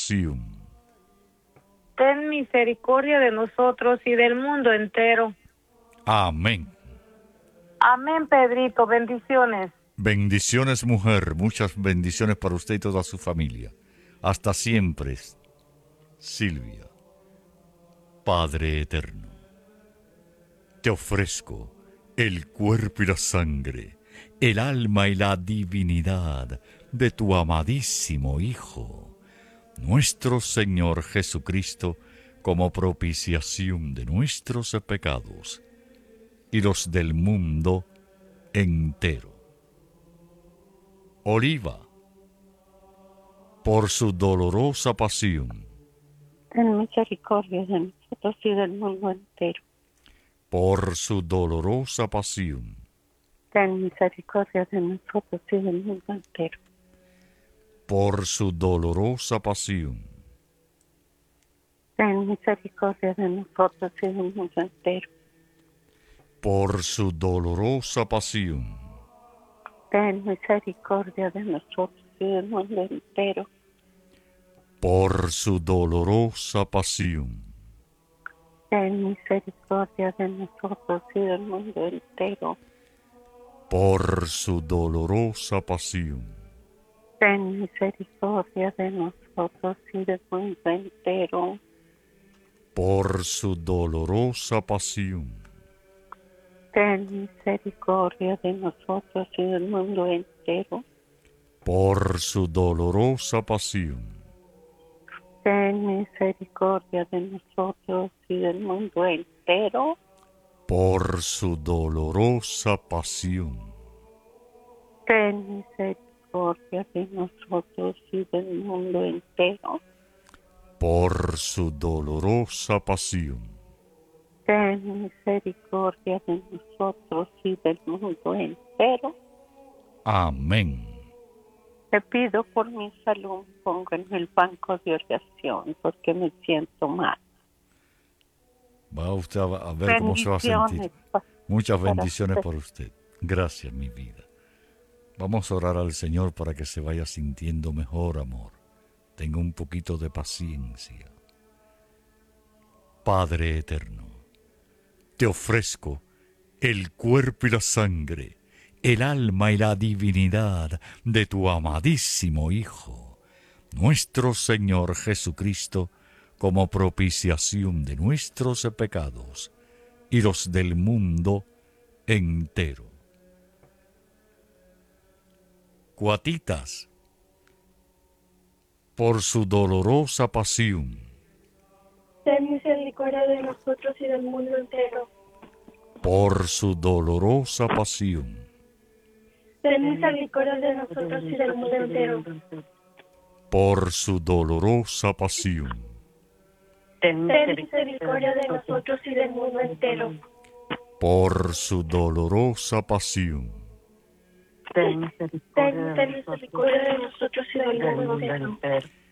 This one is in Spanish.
propiciación. Ten misericordia de nosotros y del mundo entero. Amén. Amén, Pedrito. Bendiciones. Bendiciones, mujer. Muchas bendiciones para usted y toda su familia. Hasta siempre, Silvia. Padre eterno, te ofrezco el cuerpo y la sangre, el alma y la divinidad de tu amadísimo Hijo, nuestro Señor Jesucristo, como propiciación de nuestros pecados y los del mundo entero. Oliva, por su dolorosa pasión, ten misericordia de nosotros y del mundo entero. por su dolorosa pasión, Ten misericordia de nosotros y del mundo entero. por su dolorosa pasión, Ten misericordia de nosotros y del mundo entero. por su dolorosa pasión, Ten misericordia de nosotros y del mundo entero. por su dolorosa pasión, Ten misericordia de nosotros y del mundo entero. por su dolorosa pasión, Ten misericordia de nosotros y del mundo entero. por su dolorosa pasión, Ten misericordia de nosotros y del mundo entero. por su dolorosa pasión, Ten misericordia de nosotros y del mundo entero. por su dolorosa pasión, Ten misericordia de nosotros y del mundo entero. por su dolorosa pasión, Ten misericordia de nosotros y del mundo entero. amén. Te pido por mi salud, pongo en el banco de oración porque me siento mal. Va usted a ver cómo se va a sentir. Muchas bendiciones por usted. Gracias, mi vida. Vamos a orar al Señor para que se vaya sintiendo mejor, amor. Tenga un poquito de paciencia. Padre eterno, te ofrezco el cuerpo y la sangre, el alma y la divinidad de tu amadísimo Hijo, nuestro Señor Jesucristo, como propiciación de nuestros pecados y los del mundo entero. Cuatitas, por su dolorosa pasión, Ten misericordia de nosotros y del mundo entero. por su dolorosa pasión, Ten misericordia de nosotros y del mundo entero. por su dolorosa pasión, Ten misericordia de nosotros y del mundo entero. por su dolorosa pasión, Ten misericordia de nosotros y del mundo entero.